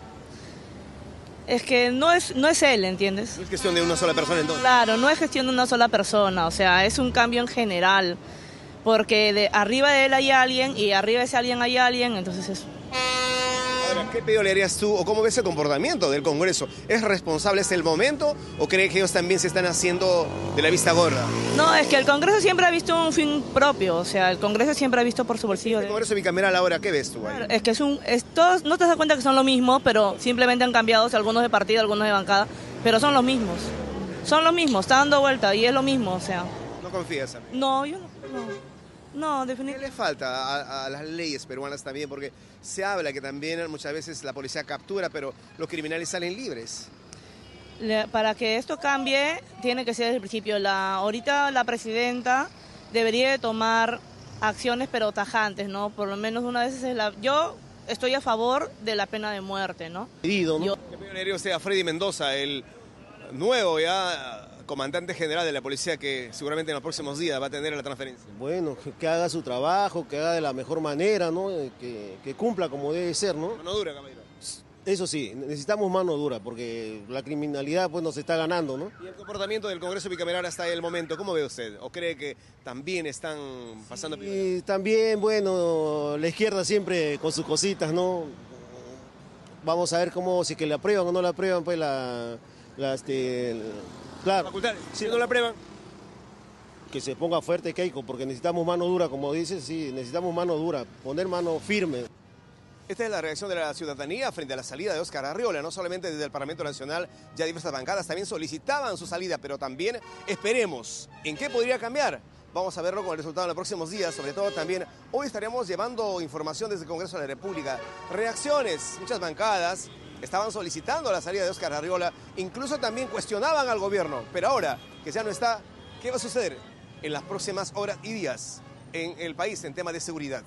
Es que no es, no es él, ¿entiendes? No es cuestión de una sola persona entonces. Claro, no es cuestión de una sola persona, o sea, es un cambio en general. Porque de arriba de él hay alguien y arriba de ese alguien hay alguien, entonces eso. Ahora, ¿qué pedido le harías tú o cómo ves el comportamiento del Congreso? ¿Es responsable este el momento o cree que ellos también se están haciendo de la vista gorda? No, es que el Congreso siempre ha visto un fin propio, o sea, el Congreso siempre ha visto por su bolsillo. El de... Congreso bicameral ahora, ¿qué ves tú ahí? Es que es un... Es, todos, no te das cuenta que son lo mismo, pero simplemente han cambiado, algunos de partido, algunos de bancada, pero son los mismos. Son los mismos, está dando vuelta y es lo mismo, o sea... ¿No confías, amigo? No, yo no... no. No, definitivamente. ¿Qué le falta a, a las leyes peruanas también? Porque se habla que también muchas veces la policía captura, pero los criminales salen libres. Le, para que esto cambie, tiene que ser desde el principio. La, ahorita la presidenta debería de tomar acciones, pero tajantes, ¿no? Por lo menos una vez es la... Yo estoy a favor de la pena de muerte, ¿no? Herido, ¿no? Yo... ¿Qué pediría usted a Freddy Mendoza, el nuevo ya comandante general de la policía que seguramente en los próximos días va a tener la transferencia? Bueno, que, que haga su trabajo, que haga de la mejor manera, ¿no? Que, que cumpla como debe ser, ¿no? Mano dura, caballero. Eso sí, necesitamos mano dura porque la criminalidad pues nos está ganando, ¿no? ¿Y el comportamiento del Congreso bicameral hasta el momento, cómo ve usted? ¿O cree que también están pasando? Y también, bueno, la izquierda siempre con sus cositas, ¿no? Vamos a ver cómo, si que le aprueban o no le aprueban, pues la... la este, claro. Si no la aprueban. Que se ponga fuerte Keiko, porque necesitamos mano dura, como dices, sí, necesitamos mano dura, poner mano firme. Esta es la reacción de la ciudadanía frente a la salida de Óscar Arriola. No solamente desde el Parlamento Nacional, ya diversas bancadas también solicitaban su salida, pero también esperemos en qué podría cambiar. Vamos a verlo con el resultado en los próximos días. Sobre todo también hoy estaremos llevando información desde el Congreso de la República. Reacciones, muchas bancadas estaban solicitando la salida de Óscar Arriola, incluso también cuestionaban al gobierno. Pero ahora que ya no está, ¿qué va a suceder en las próximas horas y días en el país en tema de seguridad?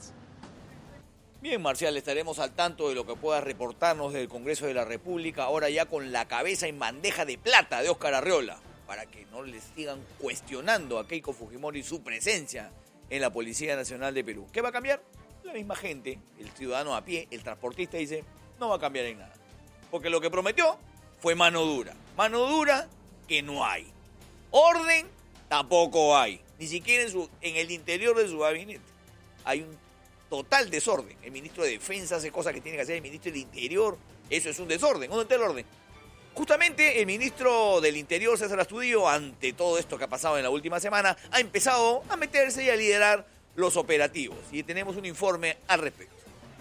Bien, Marcial, estaremos al tanto de lo que pueda reportarnos del Congreso de la República, ahora ya con la cabeza en bandeja de plata de Óscar Arriola. para que no les sigan cuestionando a Keiko Fujimori su presencia en la Policía Nacional de Perú. ¿Qué va a cambiar? La misma gente, el ciudadano a pie, el transportista dice, no va a cambiar en nada. Porque lo que prometió fue mano dura. Mano dura que no hay. Orden tampoco hay. Ni siquiera en, su, en el interior de su gabinete. Hay un total desorden. El ministro de Defensa hace cosas que tiene que hacer el ministro del Interior. Eso es un desorden. ¿Dónde está el orden? Justamente el ministro del Interior, César Astudillo, ante todo esto que ha pasado en la última semana, ha empezado a meterse y a liderar los operativos. Y tenemos un informe al respecto.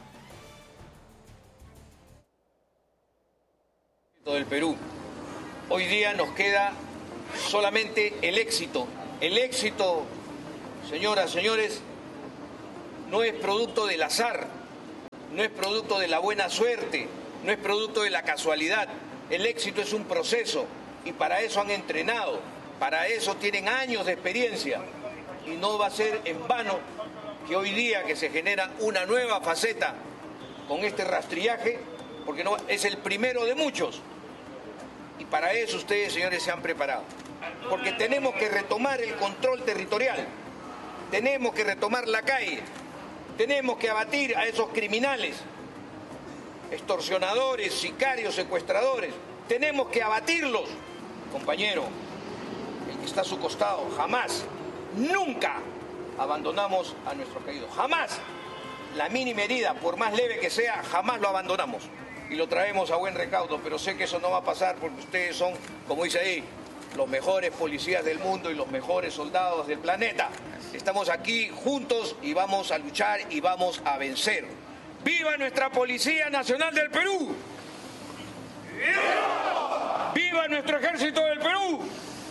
Del Perú. Hoy día nos queda solamente el éxito. El éxito, señoras, señores, no es producto del azar, no es producto de la buena suerte, no es producto de la casualidad. El éxito es un proceso y para eso han entrenado, para eso tienen años de experiencia y no va a ser en vano que hoy día que se genera una nueva faceta con este rastrillaje, porque no, es el primero de muchos. Y para eso ustedes, señores, se han preparado. Porque tenemos que retomar el control territorial, tenemos que retomar la calle, tenemos que abatir a esos criminales, extorsionadores, sicarios, secuestradores. Tenemos que abatirlos. Compañero, el que está a su costado, jamás, nunca abandonamos a nuestros caídos. Jamás. La mínima herida, por más leve que sea, jamás lo abandonamos. Y lo traemos a buen recaudo, pero sé que eso no va a pasar porque ustedes son, como dice ahí, los mejores policías del mundo y los mejores soldados del planeta. Estamos aquí juntos y vamos a luchar y vamos a vencer. ¡Viva nuestra Policía Nacional del Perú! ¡Viva! ¡Viva nuestro Ejército del Perú!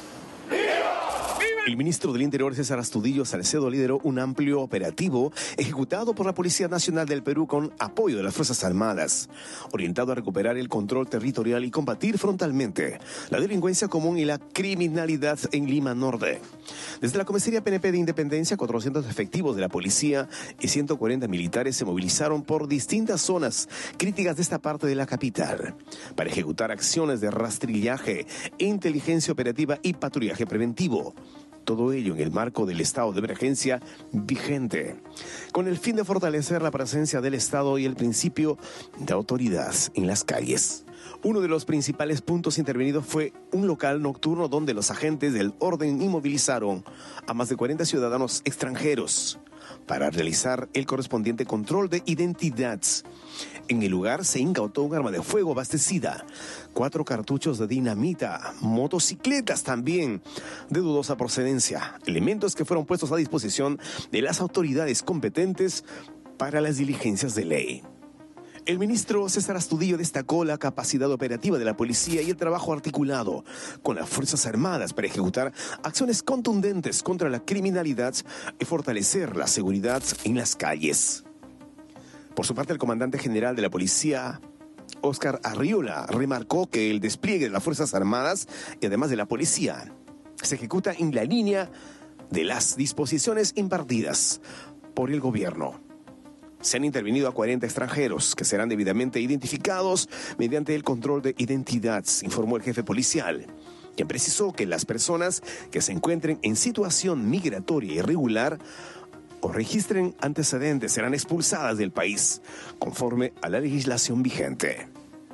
¡Viva! El ministro del Interior, César Astudillo Salcedo, lideró un amplio operativo ejecutado por la Policía Nacional del Perú con apoyo de las Fuerzas Armadas, orientado a recuperar el control territorial y combatir frontalmente la delincuencia común y la criminalidad en Lima Norte. Desde la comisaría P N P de Independencia, cuatrocientos efectivos de la policía y ciento cuarenta militares se movilizaron por distintas zonas críticas de esta parte de la capital para ejecutar acciones de rastrillaje, inteligencia operativa y patrullaje preventivo. Todo ello en el marco del estado de emergencia vigente, con el fin de fortalecer la presencia del Estado y el principio de autoridad en las calles. Uno de los principales puntos intervenidos fue un local nocturno donde los agentes del orden inmovilizaron a más de cuarenta ciudadanos extranjeros para realizar el correspondiente control de identidad. En el lugar se incautó un arma de fuego abastecida, cuatro cartuchos de dinamita, motocicletas también de dudosa procedencia, elementos que fueron puestos a disposición de las autoridades competentes para las diligencias de ley. El ministro César Astudillo destacó la capacidad operativa de la policía y el trabajo articulado con las Fuerzas Armadas para ejecutar acciones contundentes contra la criminalidad y fortalecer la seguridad en las calles. Por su parte, el comandante general de la policía, Óscar Arriola, remarcó que el despliegue de las Fuerzas Armadas y además de la policía se ejecuta en la línea de las disposiciones impartidas por el gobierno. Se han intervenido a cuarenta extranjeros que serán debidamente identificados mediante el control de identidad, informó el jefe policial, quien precisó que las personas que se encuentren en situación migratoria irregular o registren antecedentes serán expulsadas del país, conforme a la legislación vigente.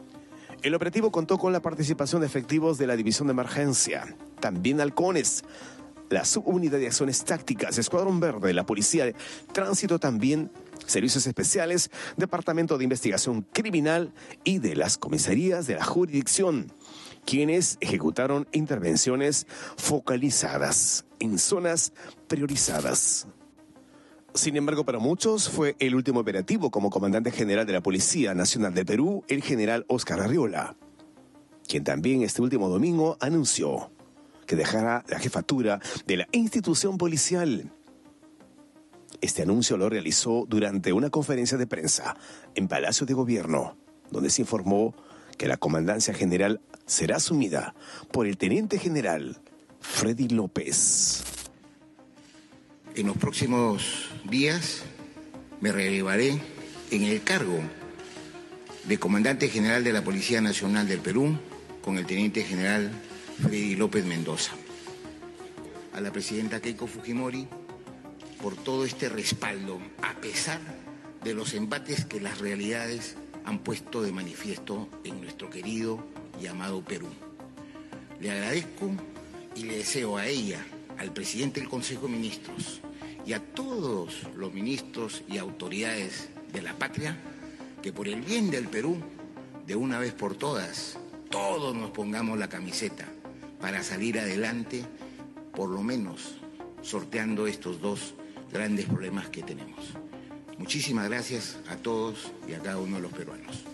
El operativo contó con la participación de efectivos de la División de Emergencia, también halcones, la Subunidad de Acciones Tácticas, Escuadrón Verde, la Policía de Tránsito, también Servicios Especiales, Departamento de Investigación Criminal y de las comisarías de la jurisdicción, quienes ejecutaron intervenciones focalizadas en zonas priorizadas. Sin embargo, para muchos fue el último operativo como comandante general de la Policía Nacional de Perú, el general Óscar Arriola, quien también este último domingo anunció que dejará la jefatura de la institución policial. Este anuncio lo realizó durante una conferencia de prensa en Palacio de Gobierno, donde se informó que la comandancia general será asumida por el teniente general Freddy López. En los próximos días me relevaré en el cargo de comandante general de la Policía Nacional del Perú con el teniente general Freddy López Mendoza. a la presidenta Keiko Fujimori por todo este respaldo, a pesar de los embates que las realidades han puesto de manifiesto en nuestro querido y amado Perú. Le agradezco y le deseo a ella, al presidente del Consejo de Ministros y a todos los ministros y autoridades de la patria que por el bien del Perú, de una vez por todas, todos nos pongamos la camiseta para salir adelante, por lo menos sorteando estos dos grandes problemas que tenemos. Muchísimas gracias a todos y a cada uno de los peruanos.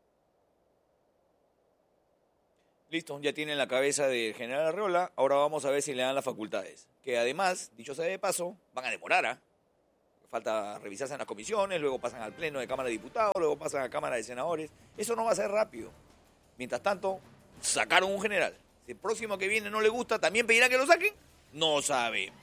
Listo, ya tienen la cabeza del general Arreola, ahora vamos a ver si le dan las facultades. Que además, dicho sea de paso, van a demorar, ¿ah? Falta revisarse en las comisiones, luego pasan al Pleno de Cámara de Diputados, luego pasan a Cámara de Senadores. Eso no va a ser rápido. Mientras tanto, sacaron un general. Si el próximo que viene no le gusta, ¿también pedirá que lo saquen? No sabemos.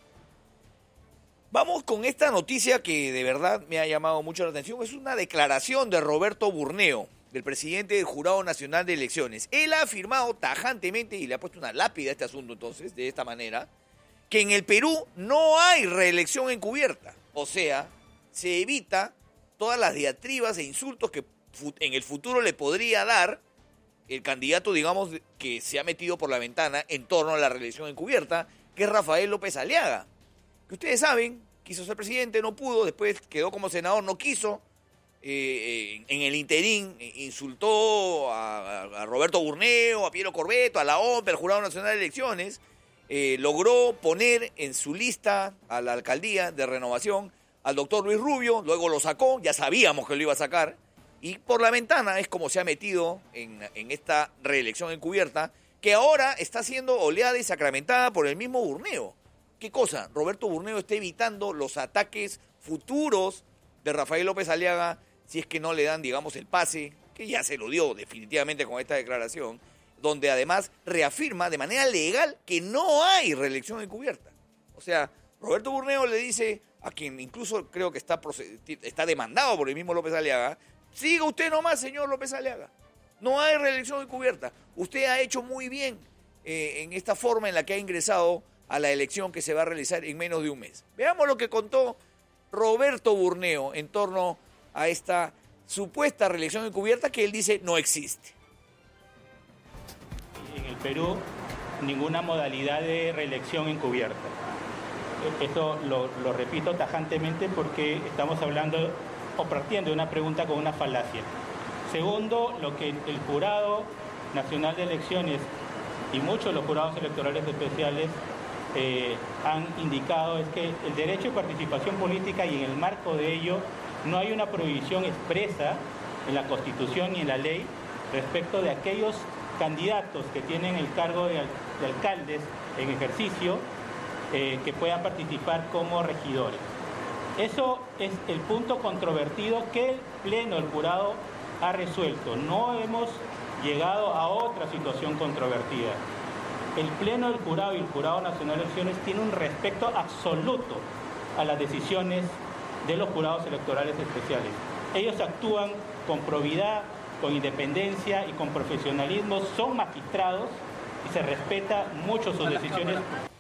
Vamos con esta noticia que de verdad me ha llamado mucho la atención. Es una declaración de Roberto Burneo, del presidente del Jurado Nacional de Elecciones. Él ha afirmado tajantemente, y le ha puesto una lápida a este asunto entonces, de esta manera, que en el Perú no hay reelección encubierta. O sea, se evita todas las diatribas e insultos que en el futuro le podría dar el candidato, digamos, que se ha metido por la ventana en torno a la reelección encubierta, que es Rafael López Aliaga. Que ustedes saben, quiso ser presidente, no pudo, después quedó como senador, no quiso. Eh, en el interín insultó a, a Roberto Burneo, a Piero Corbeto, a la O M P, al Jurado Nacional de Elecciones. Eh, logró poner en su lista a la alcaldía de Renovación al doctor Luis Rubio, luego lo sacó, ya sabíamos que lo iba a sacar, y por la ventana es como se ha metido en, en esta reelección encubierta, que ahora está siendo oleada y sacramentada por el mismo Burneo. ¿Qué cosa? Roberto Burneo está evitando los ataques futuros de Rafael López Aliaga si es que no le dan, digamos, el pase, que ya se lo dio definitivamente con esta declaración, donde además reafirma de manera legal que no hay reelección encubierta. O sea, Roberto Burneo le dice a quien incluso creo que está, está demandado por el mismo López Aliaga, siga usted nomás, señor López Aliaga, no hay reelección encubierta. Usted ha hecho muy bien eh, en esta forma en la que ha ingresado a la elección que se va a realizar en menos de un mes. Veamos lo que contó Roberto Burneo en torno a esta supuesta reelección encubierta que él dice no existe. En el Perú, ninguna modalidad de reelección encubierta. Esto lo, lo repito tajantemente porque estamos hablando o partiendo de una pregunta con una falacia. Segundo, lo que el Jurado Nacional de Elecciones y muchos de los jurados electorales especiales eh, han indicado es que el derecho de participación política y en el marco de ello no hay una prohibición expresa en la Constitución ni en la ley respecto de aquellos candidatos que tienen el cargo de, de alcaldes en ejercicio eh, que puedan participar como regidores. Eso es el punto controvertido que el Pleno del Jurado ha resuelto. No hemos llegado a otra situación controvertida. El Pleno del Jurado y el Jurado Nacional de Elecciones tienen un respeto absoluto a las decisiones de los jurados electorales especiales. Ellos actúan con probidad, con independencia y con profesionalismo, son magistrados y se respeta mucho sus decisiones.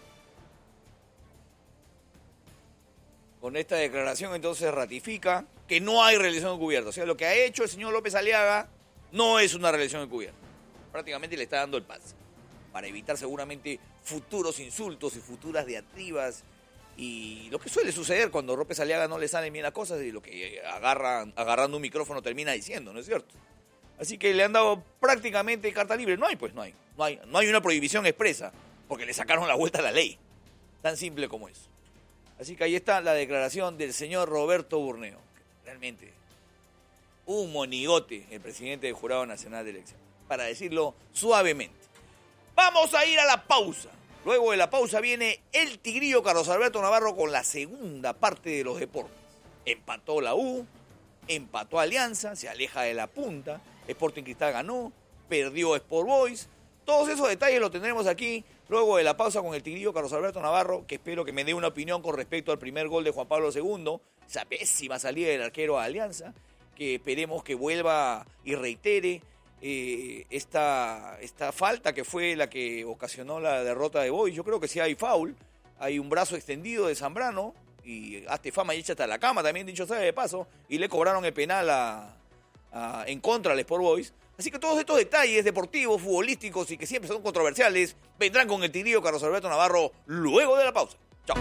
Con esta declaración entonces ratifica que no hay reelección encubierta. O sea, lo que ha hecho el señor López Aliaga no es una reelección encubierta. Prácticamente le está dando el pase para evitar seguramente futuros insultos y futuras diatribas y lo que suele suceder cuando a López Aliaga no le salen bien las cosas y lo que agarra, agarrando un micrófono termina diciendo, ¿no es cierto? Así que le han dado prácticamente carta libre. No hay, pues no hay. No hay, no hay una prohibición expresa porque le sacaron la vuelta a la ley. Tan simple como eso. Así que ahí está la declaración del señor Roberto Burneo. Realmente un monigote el presidente del Jurado Nacional de Elecciones, para decirlo suavemente. Vamos a ir a la pausa. Luego de la pausa viene el tigrillo Carlos Alberto Navarro con la segunda parte de los deportes. Empató la U, empató Alianza, se aleja de la punta, Sporting Cristal ganó, perdió Sport Boys. Todos esos detalles los tendremos aquí luego de la pausa con el tigrillo Carlos Alberto Navarro, que espero que me dé una opinión con respecto al primer gol de Juan Pablo segundo, esa pésima salida del arquero a Alianza, que esperemos que vuelva y reitere eh, esta, esta falta que fue la que ocasionó la derrota de Boys. Yo creo que sí hay foul hay un brazo extendido de Zambrano, y hazte fama y échate a la cama, también dicho sea de paso, y le cobraron el penal a, a, en contra al Sport Boys. Así que todos estos detalles deportivos, futbolísticos y que siempre son controversiales, vendrán con el Tigrillo Carlos Alberto Navarro luego de la pausa. Chao.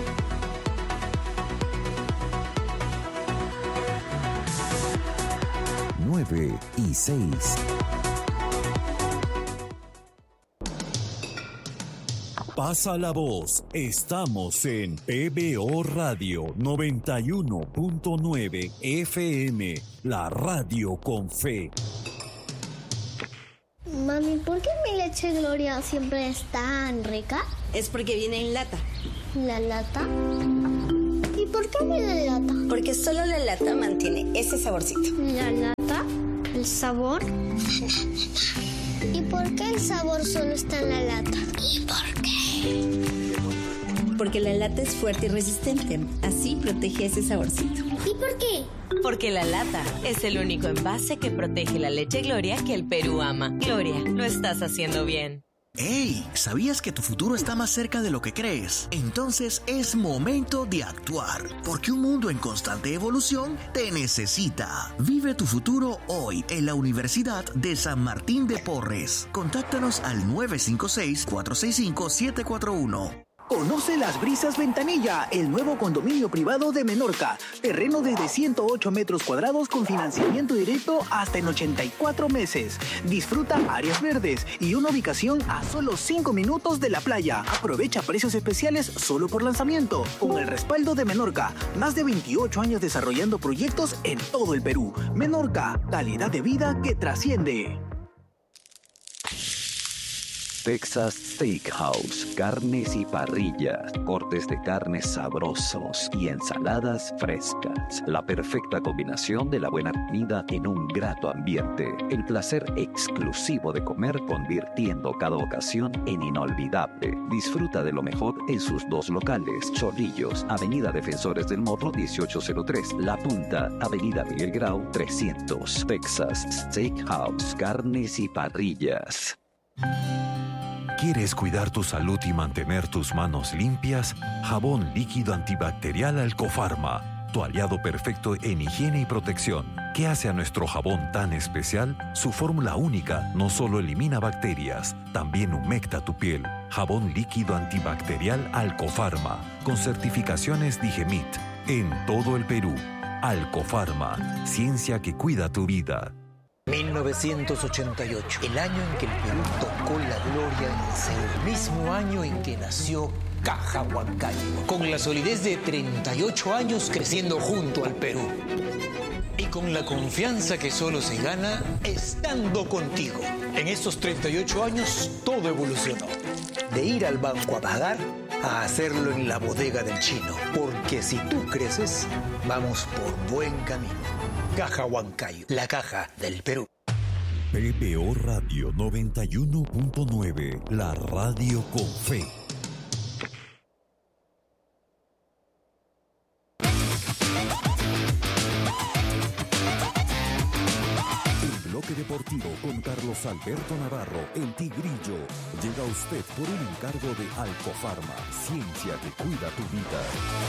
nueve y seis. Pasa la voz. Estamos en P B O Radio noventa y uno punto nueve F M, la radio con fe. Mami, ¿por qué mi leche Gloria siempre es tan rica? Es porque viene en lata. ¿La lata? ¿Y por qué viene en lata? Porque solo la lata mantiene ese saborcito. ¿La lata? ¿El sabor? ¿Y por qué el sabor solo está en la lata? ¿Y por qué? Porque la lata es fuerte y resistente. Así protege ese saborcito. ¿Y por qué? Porque la lata es el único envase que protege la leche Gloria que el Perú ama. Gloria, lo estás haciendo bien. ¡Hey! ¿Sabías que tu futuro está más cerca de lo que crees? Entonces es momento de actuar, porque un mundo en constante evolución te necesita. Vive tu futuro hoy en la Universidad de San Martín de Porres. Contáctanos al nueve cinco seis, cuatro seis cinco, siete cuatro uno. Conoce Las Brisas Ventanilla, el nuevo condominio privado de Menorca. Terreno desde ciento ocho metros cuadrados con financiamiento directo hasta en ochenta y cuatro meses. Disfruta áreas verdes y una ubicación a solo cinco minutos de la playa. Aprovecha precios especiales solo por lanzamiento. Con el respaldo de Menorca, más de veintiocho años desarrollando proyectos en todo el Perú. Menorca, calidad de vida que trasciende. Texas Steakhouse, carnes y parrillas, cortes de carnes sabrosos y ensaladas frescas. La perfecta combinación de la buena comida en un grato ambiente. El placer exclusivo de comer convirtiendo cada ocasión en inolvidable. Disfruta de lo mejor en sus dos locales. Chorrillos, Avenida Defensores del Morro dieciocho cero tres. La Punta, Avenida Miguel Grau trescientos. Texas Steakhouse, carnes y parrillas. ¿Quieres cuidar tu salud y mantener tus manos limpias? Jabón líquido antibacterial Alcofarma, tu aliado perfecto en higiene y protección. ¿Qué hace a nuestro jabón tan especial? Su fórmula única no solo elimina bacterias, también humecta tu piel. Jabón líquido antibacterial Alcofarma, con certificaciones Digemit, en todo el Perú. Alcofarma, ciencia que cuida tu vida. mil novecientos ochenta y ocho, el año en que el Perú tocó la gloria en Seúl, el mismo año en que nació Caja Huancayo, con la solidez de treinta y ocho años creciendo junto al Perú. Y con la confianza que solo se gana estando contigo. En estos treinta y ocho años todo evolucionó. De ir al banco a pagar a hacerlo en la bodega del chino. Porque si tú creces, vamos por buen camino. Caja Huancayo, la caja del Perú. P B O Radio noventa y uno punto nueve, la radio con fe. El bloque deportivo con Carlos Alberto Navarro, el Tigrillo, llega a usted por un encargo de Alcofarma, ciencia que cuida tu vida.